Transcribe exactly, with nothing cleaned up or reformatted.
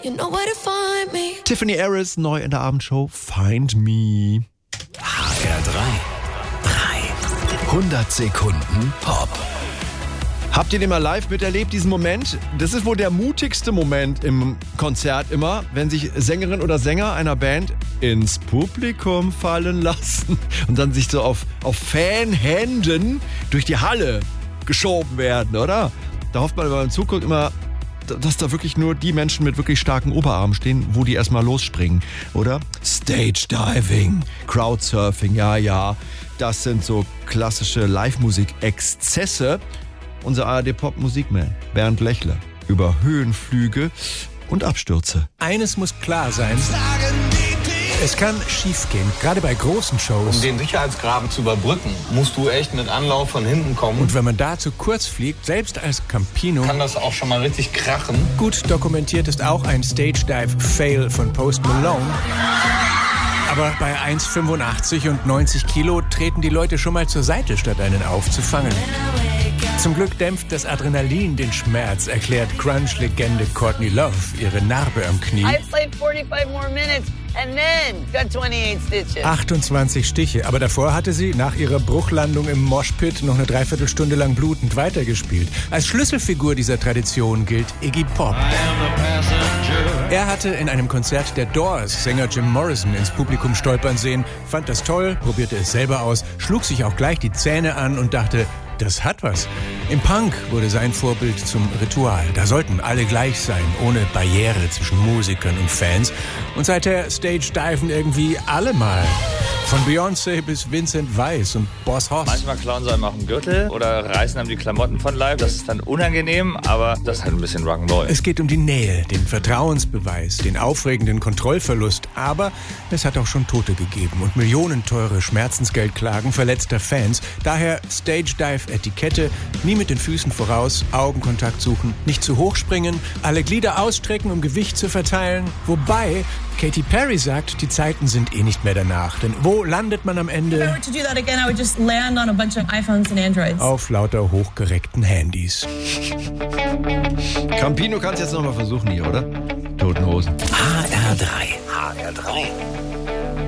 You know where to find me. Tiffany Harris, neu in der Abendshow, Find Me. H R drei. drei. hundert Sekunden Pop. Habt ihr den mal live miterlebt, diesen Moment? Das ist wohl der mutigste Moment im Konzert immer, wenn sich Sängerin oder Sänger einer Band ins Publikum fallen lassen und dann sich so auf, auf Fanhänden durch die Halle geschoben werden, oder? Da hofft man beim Zugucken immer, dass da wirklich nur die Menschen mit wirklich starken Oberarmen stehen, wo die erstmal losspringen, oder? Stage Diving, Crowdsurfing, ja, ja. Das sind so klassische Live-Musik-Exzesse. Unser A R D-Pop-Musikman Bernd Lechler über Höhenflüge und Abstürze. Eines muss klar sein. Es kann schiefgehen, gerade bei großen Shows. Um den Sicherheitsgraben zu überbrücken, musst du echt mit Anlauf von hinten kommen. Und wenn man da zu kurz fliegt, selbst als Campino, kann das auch schon mal richtig krachen. Gut dokumentiert ist auch ein Stage-Dive-Fail von Post Malone. Aber bei eins Komma fünfundachtzig und neunzig Kilo treten die Leute schon mal zur Seite, statt einen aufzufangen. Zum Glück dämpft das Adrenalin den Schmerz, erklärt Grunge-Legende Courtney Love ihre Narbe am Knie. I played forty-five more minutes and then got twenty-eight stitches. achtundzwanzig Stiche, aber davor hatte sie nach ihrer Bruchlandung im Moshpit noch eine Dreiviertelstunde lang blutend weitergespielt. Als Schlüsselfigur dieser Tradition gilt Iggy Pop. Er hatte in einem Konzert der Doors Sänger Jim Morrison ins Publikum stolpern sehen, fand das toll, probierte es selber aus, schlug sich auch gleich die Zähne an und dachte, das hat was. Im Punk wurde sein Vorbild zum Ritual. Da sollten alle gleich sein, ohne Barriere zwischen Musikern und Fans. Und seither Stage-Diven irgendwie alle mal. Von Beyoncé bis Vincent Weiss und Boss Hoss. Manchmal klauen sie einem auch einen Gürtel oder reißen einem die Klamotten von Leib. Das ist dann unangenehm, aber das ist halt ein bisschen Rock'n'Roll. Es geht um die Nähe, den Vertrauensbeweis, den aufregenden Kontrollverlust. Aber es hat auch schon Tote gegeben und millionenteure Schmerzensgeldklagen verletzter Fans. Daher Stage-Dive-Etikette, nie mit den Füßen voraus, Augenkontakt suchen, nicht zu hoch springen, alle Glieder ausstrecken, um Gewicht zu verteilen. Wobei Katy Perry sagt, die Zeiten sind eh nicht mehr danach. Denn wo landet man am Ende? If I were to do that again, I would just land on a bunch of iPhones and Androids. Auf lauter hochgereckten Handys. Campino kann es jetzt nochmal versuchen hier, oder? Toten Hosen. H R drei. H R drei.